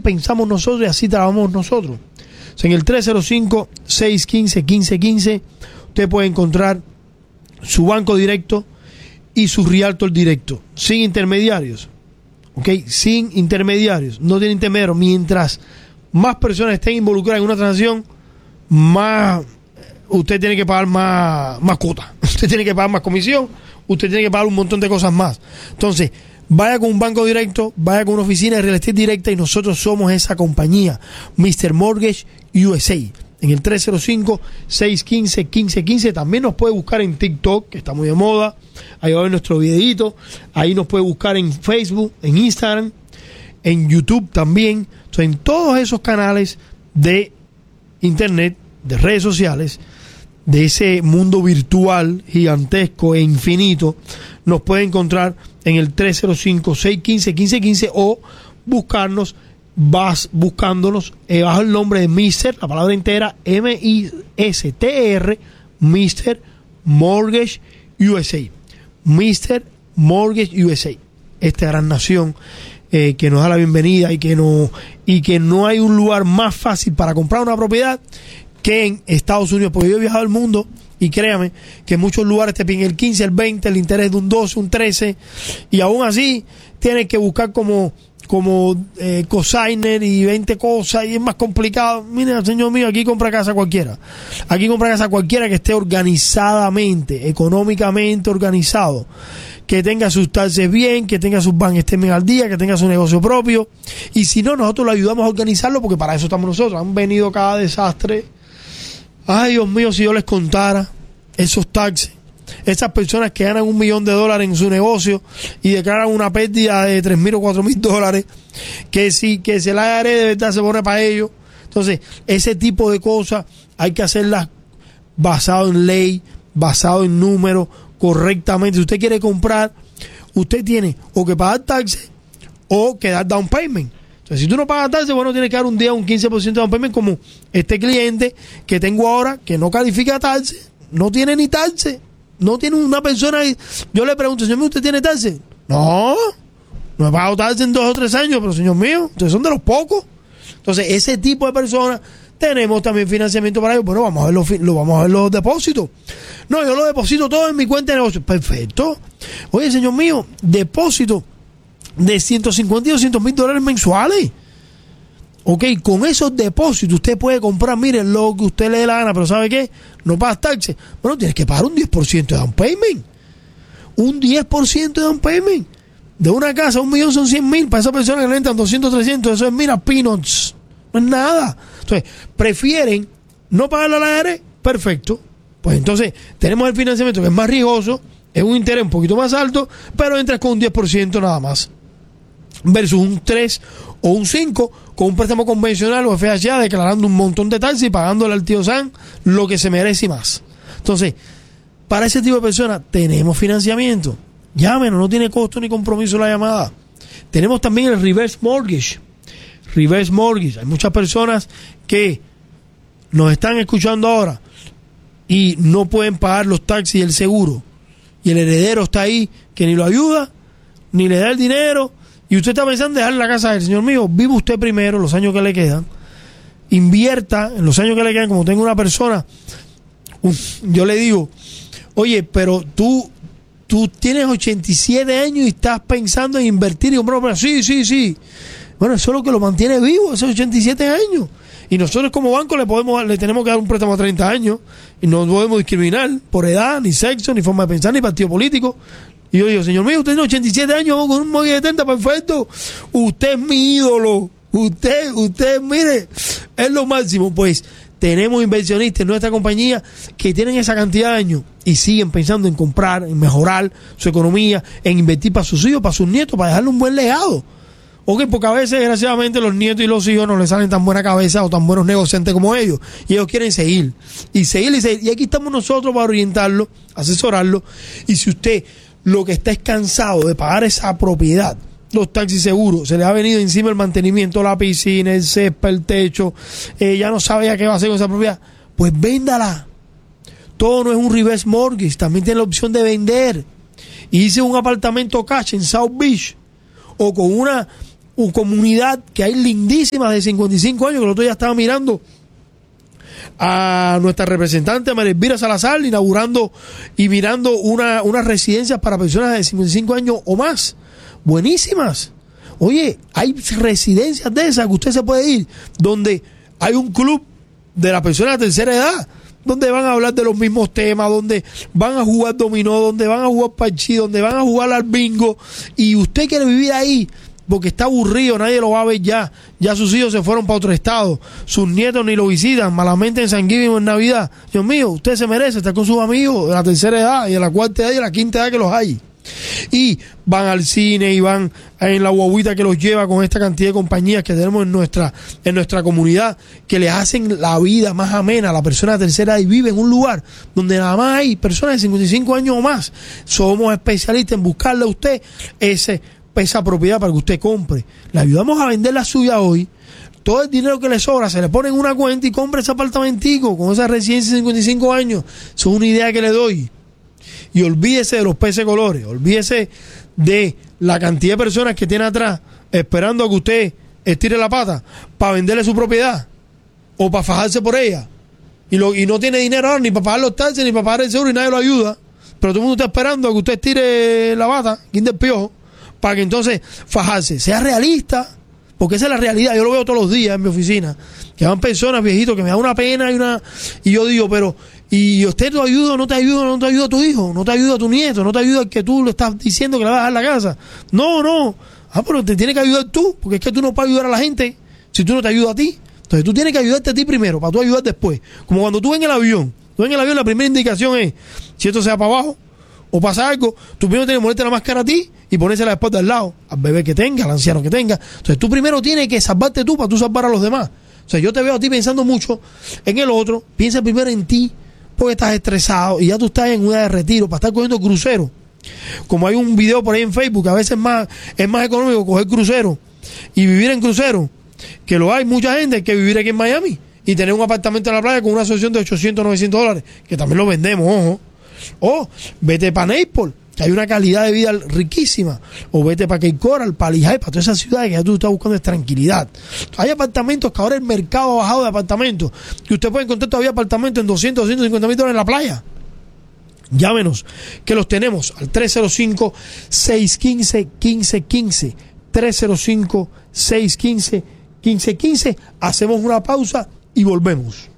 pensamos nosotros y así trabajamos nosotros. O sea, en el 305-615-1515 usted puede encontrar su banco directo y su realtor directo, sin intermediarios. ¿Ok? Sin intermediarios, no tiene intermediarios. Mientras más personas estén involucradas en una transacción, más usted tiene que pagar más cuota, usted tiene que pagar más comisión, usted tiene que pagar un montón de cosas más. Entonces, vaya con un banco directo, vaya con una oficina de real estate directa y nosotros somos esa compañía, Mr. Mortgage USA. En el 305-615-1515. También nos puede buscar en TikTok, que está muy de moda. Ahí va a ver nuestro videito. Ahí nos puede buscar en Facebook, en Instagram, en YouTube también. Entonces, en todos esos canales de internet, de redes sociales, de ese mundo virtual gigantesco e infinito, nos puede encontrar en el 305-615-1515 o buscarnos, buscándonos bajo el nombre de Mr., la palabra entera, M-I-S-T-R, Mr. Mortgage USA. Mr. Mortgage USA. Esta gran nación que nos da la bienvenida y que no hay un lugar más fácil para comprar una propiedad que en Estados Unidos, porque yo he viajado al mundo y créame que en muchos lugares te piden el 15, el 20, el interés de un 12, un 13 y aún así tienes que buscar como cosigner y 20 cosas y es más complicado. Mira, señor mío, aquí compra casa cualquiera. Aquí compra casa cualquiera que esté organizadamente, económicamente organizado, que tenga sus taxes bien, que tenga sus bank statements al día, que tenga su negocio propio. Y si no, nosotros lo ayudamos a organizarlo porque para eso estamos nosotros. Han venido cada desastre. Ay, Dios mío, si yo les contara esos taxes. Esas personas que ganan $1 millón en su negocio y declaran una pérdida de $3,000 o $4,000, que si la IRS de verdad se pone para ellos. Entonces, ese tipo de cosas hay que hacerlas basado en ley, basado en números, correctamente. Si usted quiere comprar, usted tiene o que pagar taxes o que dar down payment. Entonces, si tú no pagas taxes, bueno, tienes que dar un 15% de down payment, como este cliente que tengo ahora, que no califica taxes, no tiene ni taxes. No tiene una persona. Yo le pregunto, señor mío, ¿usted tiene taxes? No he pagado taxes en 2 o 3 años, pero señor mío, ustedes son de los pocos. Entonces, ese tipo de personas, tenemos también financiamiento para ellos. Bueno, vamos a ver los depósitos. No, yo lo deposito todo en mi cuenta de negocio. Perfecto. Oye, señor mío, depósito de $150,000 y $200,000 mensuales. Ok, con esos depósitos usted puede comprar, mire, lo que usted le dé la gana, pero ¿sabe qué? No pagas taxes. Bueno, tienes que pagar un 10% de down payment. Un 10% de down payment. De una casa, $1 millón son 100,000. Para esa persona que le entran 200, 300, eso es, mira, peanuts. No es nada. Entonces, prefieren no pagar la IRS. Perfecto. Pues entonces, tenemos el financiamiento que es más riesgoso, es un interés un poquito más alto, pero entras con un 10% nada más. Versus un 3 o un 5 con un préstamo convencional o FHA, declarando un montón de taxes y pagándole al tío Sam lo que se merece y más. Entonces, para ese tipo de personas tenemos financiamiento. Llámenos, no tiene costo ni compromiso la llamada. Tenemos también el reverse mortgage. Reverse mortgage. Hay muchas personas que nos están escuchando ahora y no pueden pagar los taxis y el seguro. Y el heredero está ahí que ni lo ayuda, ni le da el dinero. Y usted está pensando en dejar la casa del señor mío. Vive usted primero los años que le quedan. Invierta en los años que le quedan. Como tengo una persona, yo le digo, oye, pero tú tienes 87 años y estás pensando en invertir y comprar una propiedad. Sí. Bueno, eso es lo que lo mantiene vivo, esos 87 años. Y nosotros como banco le tenemos que dar un préstamo a 30 años. Y no podemos discriminar por edad, ni sexo, ni forma de pensar, ni partido político. Y yo digo, señor mío, usted tiene 87 años con un mortgage de 30, perfecto. Usted es mi ídolo. Usted, mire, es lo máximo. Pues tenemos inversionistas en nuestra compañía que tienen esa cantidad de años y siguen pensando en comprar, en mejorar su economía, en invertir para sus hijos, para sus nietos, para dejarle un buen legado. Ok, porque a veces, desgraciadamente, los nietos y los hijos no les salen tan buena cabeza o tan buenos negociantes como ellos. Y ellos quieren seguir. Y aquí estamos nosotros para orientarlo, asesorarlo. Y si usted lo que está es cansado de pagar esa propiedad, los taxis seguros, se le ha venido encima el mantenimiento, la piscina, el césped, el techo, ya no sabe ya qué va a hacer con esa propiedad, pues véndala. Todo no es un reverse mortgage, también tiene la opción de vender. Y hice un apartamento cash en South Beach, o con comunidad que hay lindísimas de 55 años, que el otro día estaba mirando a nuestra representante María Elvira Salazar inaugurando y mirando unas residencias para personas de 55 años o más, buenísimas. Oye, hay residencias de esas que usted se puede ir, donde hay un club de las personas de tercera edad, donde van a hablar de los mismos temas, donde van a jugar dominó, donde van a jugar parchí, donde van a jugar al bingo, y usted quiere vivir ahí porque está aburrido, nadie lo va a ver ya sus hijos se fueron para otro estado, sus nietos ni lo visitan, malamente en San Giving o en Navidad. Dios mío, usted se merece estar con sus amigos de la tercera edad y de la cuarta edad y de la quinta edad que los hay. Y van al cine y van en la guaguita que los lleva con esta cantidad de compañías que tenemos en nuestra comunidad, que les hacen la vida más amena a la persona de tercera edad y vive en un lugar donde nada más hay personas de 55 años o más. Somos especialistas en buscarle a usted esa propiedad para que usted compre. Le ayudamos a vender la suya hoy. Todo el dinero que le sobra se le pone en una cuenta y compra ese apartamentico con esa residencia de 55 años. Eso es una idea que le doy. Y olvídese de los peces colores, olvídese de la cantidad de personas que tiene atrás esperando a que usted estire la pata para venderle su propiedad o para fajarse por ella. Y no tiene dinero ahora ni para pagar los taxes ni para pagar el seguro y nadie lo ayuda. Pero todo el mundo está esperando a que usted estire la pata, quien del piojo, para que entonces fajarse. Sea realista, porque esa es la realidad. Yo lo veo todos los días en mi oficina, que van personas viejitos que me da una pena y yo digo, pero ¿y usted te ayuda o no te ayuda? ¿No te ayuda a tu hijo? ¿No te ayuda a tu nieto? ¿No te ayuda al que tú le estás diciendo que le vas a dejar la casa? No. Pero te tiene que ayudar tú, porque es que tú no puedes ayudar a la gente si tú no te ayudas a ti. Entonces tú tienes que ayudarte a ti primero, para tú ayudar después. Como cuando tú ves en el avión. La primera indicación es, si esto se va para abajo o pasa algo, tú primero tienes que ponerte la máscara a ti y ponérsela después del lado, al bebé que tenga, al anciano que tenga. Entonces tú primero tienes que salvarte tú para tú salvar a los demás. O sea, yo te veo a ti pensando mucho en el otro, piensa primero en ti, porque estás estresado y ya tú estás en una de retiro para estar cogiendo crucero. Como hay un video por ahí en Facebook, a veces es más económico coger crucero y vivir en crucero, que lo hay mucha gente que vivir aquí en Miami y tener un apartamento en la playa con una asociación de $800, $900, que también lo vendemos, ojo. O vete para Naples, que hay una calidad de vida riquísima, o vete para Cape Coral, para Lehigh, para todas esas ciudades que ya tú estás buscando es tranquilidad. Hay apartamentos que ahora el mercado ha bajado de apartamentos, que usted puede encontrar todavía apartamentos en $200-$250,000 en la playa. Llámenos, que los tenemos al 305-615-1515, 305-615-1515. Hacemos una pausa y volvemos.